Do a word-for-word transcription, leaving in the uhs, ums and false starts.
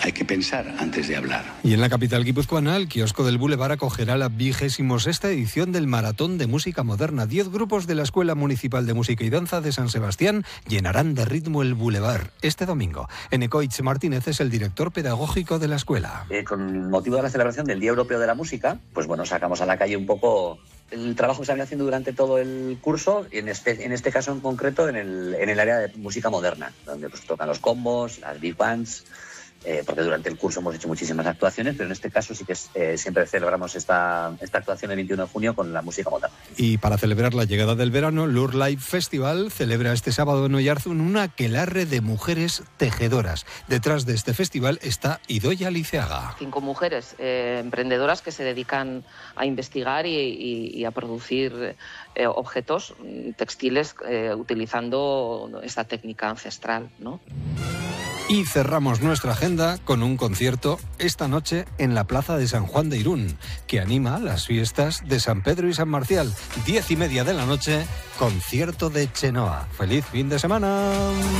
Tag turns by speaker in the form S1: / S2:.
S1: Hay que pensar antes de hablar.
S2: Y en la capital guipuzcoana, el kiosco del Boulevard acogerá la vigésimo sexta edición del Maratón de Música Moderna. Diez grupos de la Escuela Municipal de Música y Danza de San Sebastián llenarán de ritmo el Boulevard este domingo. Enecoitz Martínez es el director pedagógico de la escuela.
S3: Eh, con motivo de la celebración del Día Europeo de la Música, pues bueno, sacamos a la calle un poco el trabajo que se ha venido haciendo durante todo el curso, y en este, en este caso en concreto en el, en el área de música moderna, donde pues tocan los combos, las big bands. Eh, porque durante el curso hemos hecho muchísimas actuaciones, pero en este caso sí que eh, siempre celebramos esta, esta actuación el veintiuno de junio con la música moderna.
S2: Y para celebrar la llegada del verano, Lure Live Festival celebra este sábado en Oyarzún un aquelarre de mujeres tejedoras. Detrás de este festival está Idoia Liceaga.
S4: Cinco mujeres eh, emprendedoras que se dedican a investigar y, y, y a producir eh, objetos textiles eh, utilizando esta técnica ancestral, ¿no?
S2: Y cerramos nuestra agenda con un concierto esta noche en la Plaza de San Juan de Irún, que anima las fiestas de San Pedro y San Marcial. Diez y media de la noche, concierto de Chenoa. ¡Feliz fin de semana!